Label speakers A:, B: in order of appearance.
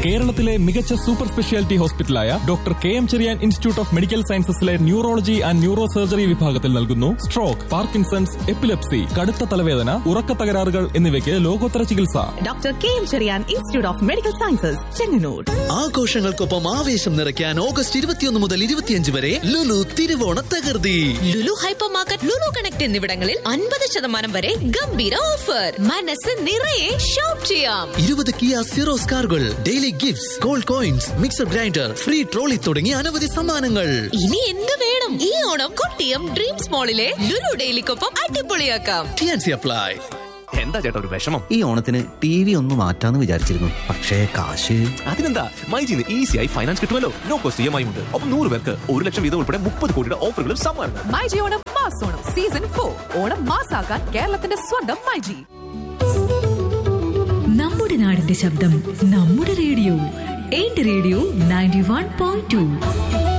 A: കേരളത്തിലെ മികച്ച super speciality ഹോസ്പിറ്റലായ doctor KM Cherian institute of medical സയൻസസിലെ neurology and neuro surgery വിഭാഗത്തിൽ നൽകുന്നു സ്ട്രോക്ക്, പാർക്കിൻസൺസ്, എപ്പിലെപ്സി, കടുത്ത തലവേദന, ഉറക്ക തകരാറുകൾ എന്നിവയ്ക്ക് ലോകോത്തര ചികിത്സ.
B: Doctor KM Cherian institute of medical sciences, Chengannur.
C: ആഘോഷങ്ങൾക്കൊപ്പം ആവേശം നിറയ്ക്കാൻ ഓഗസ്റ്റ് 21 മുതൽ 25 വരെ ലുലു തിരുവോണ തകർത്തി.
D: Lulu hyper market, Lulu connect എന്നിവിടങ്ങളിൽ 50% വരെ ഗംഭീര ഓഫർ. മനസ്സ് നിറയെ ഷോപ്പ് ചെയ്യാം.
C: 20 കിയ സിറോസ് കാറുകൾ, daily gifts, gold coins, mixer grinder, free trolley തുടങ്ങി അനവധി സമ്മാനങ്ങൾ.
D: ഇനി എന്ത് വേണം? ഈ Onam Kottiyam dreams മോളിലെ Lulu ഡെയിലിക്കൊപ്പം അടിപൊളിയാക്കാം.
C: TNC apply.
E: എന്താ ചേട്ടാ ഒരു വിഷമം?
F: ഈ ഓണത്തിന് TV ഒന്ന് മാറ്റാന്ന് വിചാരിച്ചിരുന്നു, പക്ഷേ കാശ്.
E: അതിനെന്താ, മൈജിന്ന് ഈസിയായി ഫൈനാൻസ് കിട്ടുമല്ലോ. നോ കോസ്റ്റ് EMI ഉണ്ട്. ഒപ്പം 100 പേർക്ക് 1 ലക്ഷം വീതം ഉൾപ്പെടെ 30 കോടിയുടെ ഓഫറുകളും സമ്മാനം.
B: MyG Onam mass Onam season 4. ഓണം മാസാക്കാൻ കേരളത്തിന്റെ സ്വന്തം മൈജി.
G: നമ്മുടെ നാടിന്റെ ശബ്ദം, നമ്മുടെ റേഡിയോ. എന്റെ റേഡിയോ 91.2.